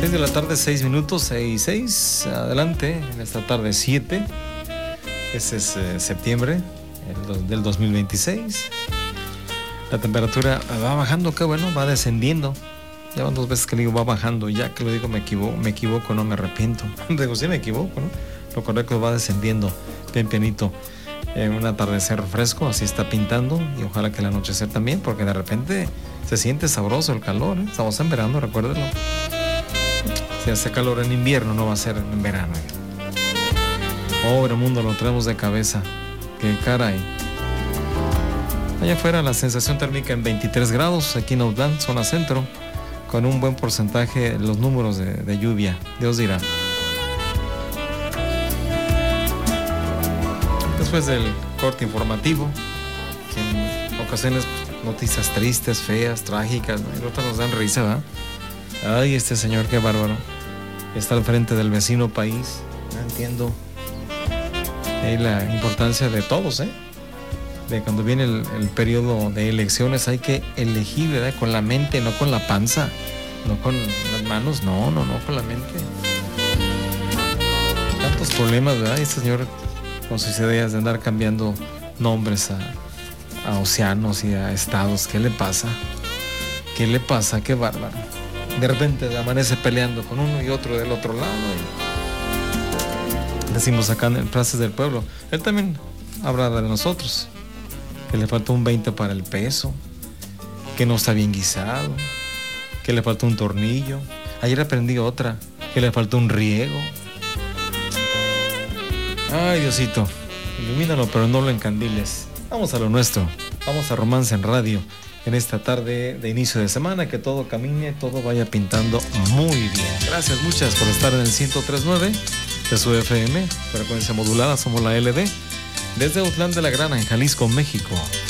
6 de la tarde, 6 minutos, 6. Adelante, en esta tarde 7. Ese es septiembre del 2026. La temperatura va bajando, qué bueno, va descendiendo. Ya van 2 veces que le digo va bajando. Ya que lo digo me equivoco, no me arrepiento. Digo, sí me equivoco, ¿no? Lo correcto, va descendiendo bien pianito. Un atardecer fresco, así está pintando. Y ojalá que el anochecer también, porque de repente se siente sabroso el calor, ¿eh? Estamos en verano, recuérdenlo. Si hace calor en invierno, no va a ser en verano. Pobre mundo, lo traemos de cabeza. Qué caray. Allá afuera la sensación térmica en 23 grados, aquí en Outland, zona centro, con un buen porcentaje, los números de lluvia. Dios dirá. Después del corte informativo, que en ocasiones noticias tristes, feas, trágicas, ¿no? Y otras nos dan risa, ¿verdad? Ay, este señor, qué bárbaro. Está al frente del vecino país. No entiendo la importancia de todos, ¿eh? De cuando viene el periodo de elecciones hay que elegir, ¿verdad? Con la mente, no con la panza, no con las manos, no, con la mente. Tantos problemas, ¿verdad? Este señor con sus ideas de andar cambiando nombres a océanos y a estados. ¿Qué le pasa? ¿Qué le pasa? Qué bárbaro. De repente amanece peleando con uno y otro del otro lado. Y decimos acá en Frases del Pueblo, él también habla de nosotros, que le falta un 20 para el peso, que no está bien guisado, que le falta un tornillo. Ayer aprendí otra, que le falta un riego. Ay, Diosito, ilumínalo, pero no lo encandiles. Vamos a lo nuestro, vamos a Romance en Radio. En esta tarde de inicio de semana, que todo camine, todo vaya pintando muy bien. Gracias muchas por estar en el 103.9 de su FM, frecuencia modulada, somos la LD, desde Outland de la Grana, en Jalisco, México.